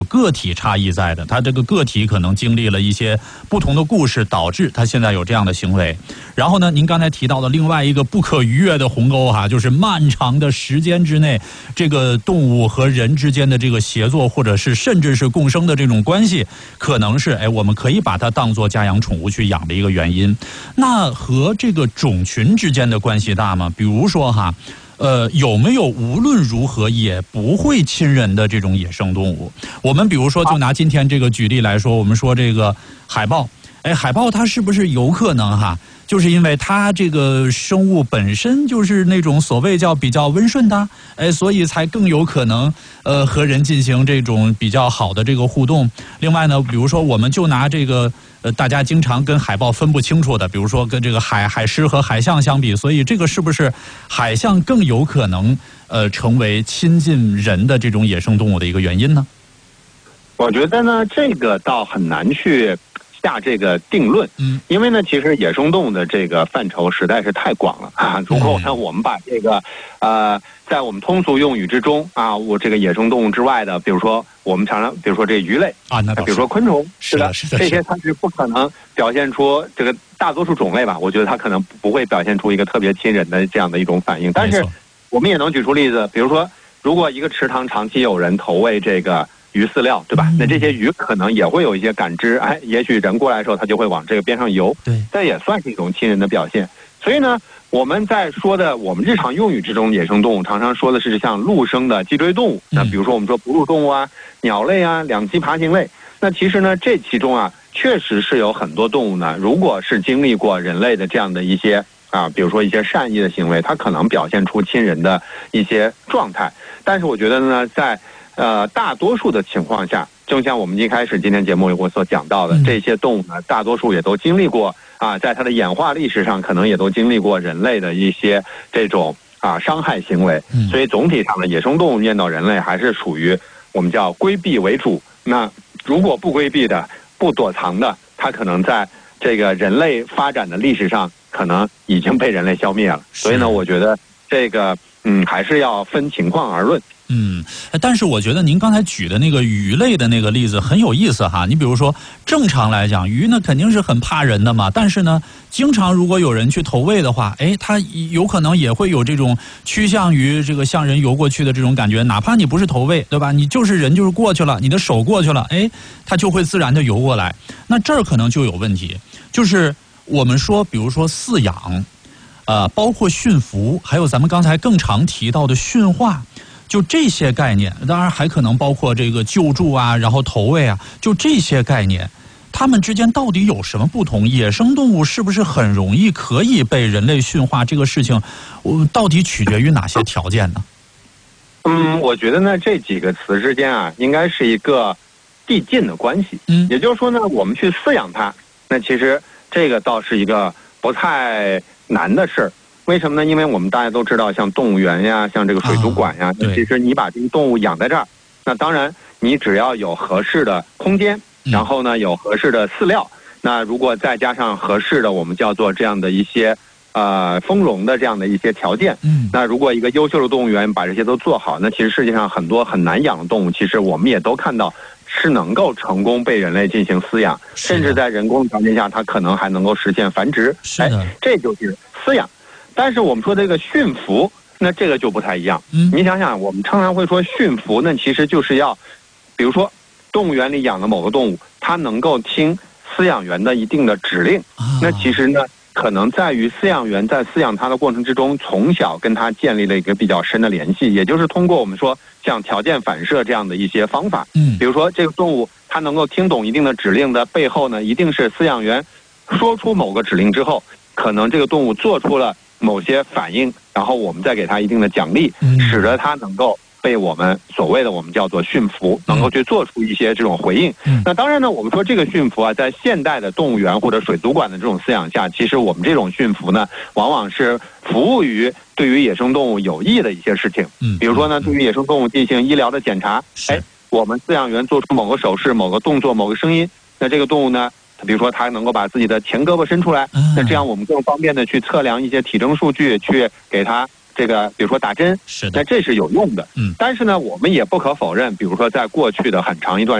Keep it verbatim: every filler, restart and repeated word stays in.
个体差异在的，他这个个体可能经历了一些不同的故事，导致他现在有这样的行为。然后呢，您刚才提到的另外一个不可逾越的鸿沟哈，就是漫长的时间之内，这个动物和人之间的这个协作，或者是甚至是共生的这种关系，可能是哎我们可以把它当作家养宠物去养的一个原因。那和这个种群之间的关系大吗？比如说哈。呃，有没有无论如何也不会亲人的这种野生动物？我们比如说，就拿今天这个举例来说，我们说这个海豹，哎，海豹它是不是有可能哈？就是因为它这个生物本身就是那种所谓叫比较温顺的，哎，所以才更有可能呃和人进行这种比较好的这个互动。另外呢，比如说我们就拿这个呃大家经常跟海豹分不清楚的，比如说跟这个海海狮和海象相比，所以这个是不是海象更有可能呃成为亲近人的这种野生动物的一个原因呢？ 我觉得呢，这个倒很难去下这个定论，嗯，因为呢，其实野生动物的这个范畴实在是太广了啊。如果呢，我们把这个呃，在我们通俗用语之中啊，我这个野生动物之外的，比如说我们常常，比如说这鱼类啊，那比如说昆虫， 是的，是的， 这些它是不可能表现出这个大多数种类吧？我觉得它可能不会表现出一个特别亲人的这样的一种反应。但是我们也能举出例子，比如说，如果一个池塘长期有人投喂这个鱼饲料，对吧？那这些鱼可能也会有一些感知，哎，也许人过来的时候，它就会往这个边上游， 对， 这也算是一种亲人的表现。所以呢，我们在说的我们日常用语之中，野生动物常常说的是像陆生的脊椎动物，那比如说我们说哺乳动物啊、鸟类啊、两栖爬行类，那其实呢，这其中啊，确实是有很多动物呢，如果是经历过人类的这样的一些啊，比如说一些善意的行为，它可能表现出亲人的一些状态。但是我觉得呢，在呃，大多数的情况下，正像我们一开始今天节目我所讲到的，这些动物呢，大多数也都经历过啊，在它的演化历史上，可能也都经历过人类的一些这种啊伤害行为。所以总体上呢，野生动物见到人类还是属于我们叫规避为主。那如果不规避的、不躲藏的，它可能在这个人类发展的历史上，可能已经被人类消灭了。所以呢，我觉得这个嗯，还是要分情况而论。 嗯，但是我觉得您刚才举的那个鱼类的那个例子很有意思哈。你比如说，正常来讲，鱼呢肯定是很怕人的嘛，但是呢，经常如果有人去投喂的话，哎，它有可能也会有这种趋向于这个向人游过去的这种感觉，哪怕你不是投喂，对吧？你就是人就是过去了，你的手过去了，哎，它就会自然的游过来。那这儿可能就有问题，就是我们说，比如说饲养，呃，包括驯服，还有咱们刚才更常提到的驯化。就这些概念，当然还可能包括这个救助啊，然后投喂啊，就这些概念，它们之间到底有什么不同？野生动物是不是很容易可以被人类驯化？这个事情，我到底取决于哪些条件呢？ 嗯，我觉得呢，这几个词之间啊，应该是一个递进的关系。嗯，也就是说呢，我们去饲养它，那其实这个倒是一个不太难的事儿。为什么呢？因为我们大家都知道，像动物园呀，像这个水族馆呀，那、啊、其实你把这个动物养在这儿，那当然你只要有合适的空间，然后呢有合适的饲料，那如果再加上合适的我们叫做这样的一些呃丰容的这样的一些条件，嗯，那如果一个优秀的动物园把这些都做好，那其实世界上很多很难养的动物，其实我们也都看到是能够成功被人类进行饲养，甚至在人工条件下，它可能还能够实现繁殖。 是的， 哎，这就是饲养。但是我们说这个驯服，那这个就不太一样。嗯，你想想，我们常常会说驯服，那其实就是要，比如说动物园里养的某个动物，它能够听饲养员的一定的指令。啊、那其实呢，可能在于饲养员在饲养它的过程之中，从小跟它建立了一个比较深的联系，也就是通过我们说像条件反射这样的一些方法。嗯，比如说这个动物它能够听懂一定的指令的背后呢，一定是饲养员说出某个指令之后，可能这个动物做出了某些反应，然后我们再给它一定的奖励，使得它能够被我们所谓的我们叫做驯服，能够去做出一些这种回应。那当然呢，我们说这个驯服啊，在现代的动物园或者水族馆的这种饲养下，其实我们这种驯服呢，往往是服务于对于野生动物有益的一些事情。嗯，比如说呢，对于野生动物进行医疗的检查，哎，我们饲养员做出某个手势、某个动作、某个声音，那这个动物呢，比如说它能够把自己的前胳膊伸出来，那这样我们更方便的去测量一些体征数据，去给它这个比如说打针， 是的， 那这是有用的。嗯，但是呢，我们也不可否认，比如说在过去的很长一段